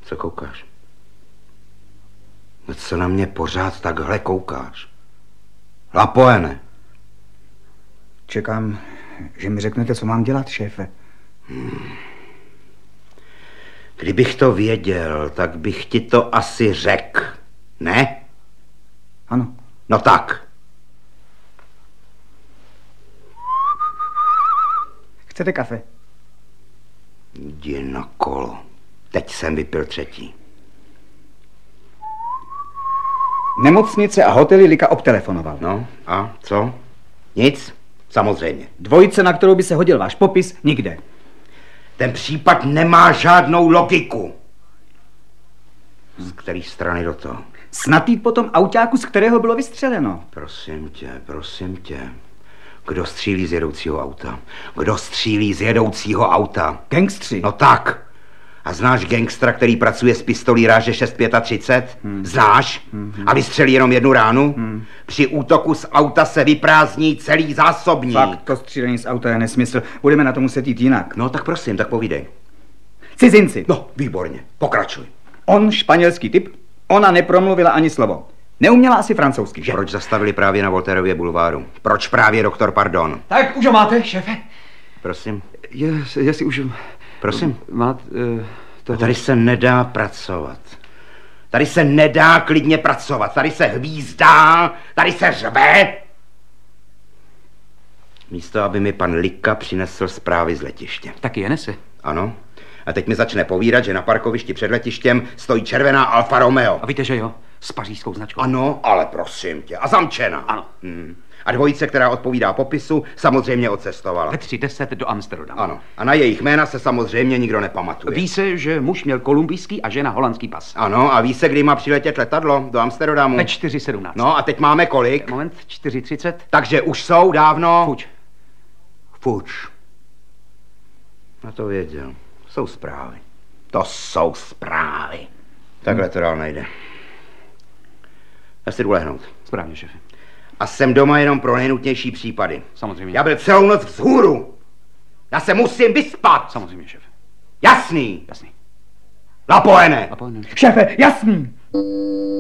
Co koukáš? No co na mě pořád takhle koukáš? Lapoene. Čekám, že mi řeknete, co mám dělat, šéfe. Kdybych to věděl, tak bych ti to asi řekl. Ne? Ano. No tak. Chcete kafe? Jdi na kolo. Teď jsem vypil 3. Nemocnice a hotely Lika obtelefonoval. No a co? Nic? Samozřejmě. Dvojice, na kterou by se hodil váš popis, nikde. Ten případ nemá žádnou logiku. Z které strany do toho? Snad jít po tom autáku, z kterého bylo vystřeleno. Prosím tě. Kdo střílí z jedoucího auta? Kdo střílí z jedoucího auta? Gangstři. No tak. A znáš gangstra, který pracuje s pistolí ráže 6,35? Znáš? A vystřelí jenom 1 ránu? Při útoku z auta se vyprázdní celý zásobník. Fakt, to střílení z auta je nesmysl. Budeme na to muset jít jinak. No tak prosím, tak povídej. Cizinci. No, výborně. Pokračuj. On španělský typ, ona nepromluvila ani slovo. Neuměla asi francouzsky, že? Proč zastavili právě na Voltairově bulváru? Proč právě doktor Pardon? Tak, už ho máte, šéfe? Prosím. Jestli už... Prosím. Máte... Tady se nedá pracovat. Tady se nedá klidně pracovat. Tady se hvízdá, tady se řve. Místo, aby mi pan Lika přinesl zprávy z letiště. Taky je nese. Ano. A teď mi začne povídat, že na parkovišti před letištěm stojí červená Alfa Romeo. A víte, že jo? S pařížskou značkou. Ano, ale prosím tě. A zamčená. Ano. A dvojice, která odpovídá popisu, samozřejmě odcestovala. Ve 3:10 do Amsterdamu. Ano. A na jejich jména se samozřejmě nikdo nepamatuje. Ví se, že muž měl kolumbijský a žena holandský pas. Ano, a ví se, kdy má přiletět letadlo do Amsterdamu? Ve 4:17. No a teď máme kolik? Moment, 4:30. Takže už jsou dávno... Fuč. Na to věděl. Jsou zprávy. To jsou zprávy. Takhle to dál nejde. Já si jdu lehnout. Správně, šéfe. A jsem doma jenom pro nejnutnější případy. Samozřejmě. Já byl celou noc vzhůru. Já se musím vyspat. Samozřejmě, šéfe. Jasný. Jasný. Lapoene. A pojďme. Šéfe, jasný!